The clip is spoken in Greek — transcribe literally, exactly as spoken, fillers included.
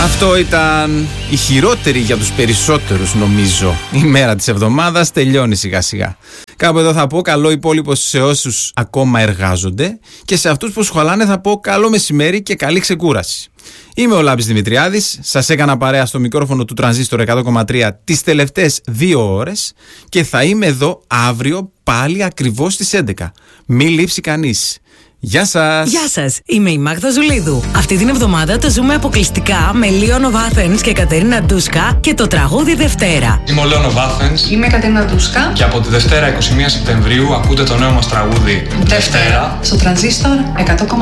Αυτό ήταν η χειρότερη για τους περισσότερους, νομίζω, η μέρα της εβδομάδας. Τελειώνει σιγά σιγά. Κάπου εδώ θα πω καλό υπόλοιπο σε όσους ακόμα εργάζονται, και σε αυτούς που σχολάνε θα πω καλό μεσημέρι και καλή ξεκούραση. Είμαι ο Λάμπης Δημητριάδης, σας έκανα παρέα στο μικρόφωνο του Τρανζίστορ εκατό κόμμα τρία τις τελευταίες δύο ώρες και θα είμαι εδώ αύριο πάλι ακριβώς στις έντεκα. Μη λείψει κανείς. Γεια σας! Γεια σας! Είμαι η Μάγδα Ζουλίδου. Αυτή την εβδομάδα το ζούμε αποκλειστικά με Leon of Athens και Κατερίνα Ντούσκα και το τραγούδι Δευτέρα. Είμαι ο Leon of Athens. Είμαι η Κατερίνα Ντούσκα. Και από τη Δευτέρα είκοσι μία Σεπτεμβρίου ακούτε το νέο μας τραγούδι Δευτέρα στο Τρανζίστορ εκατό κόμμα τρία.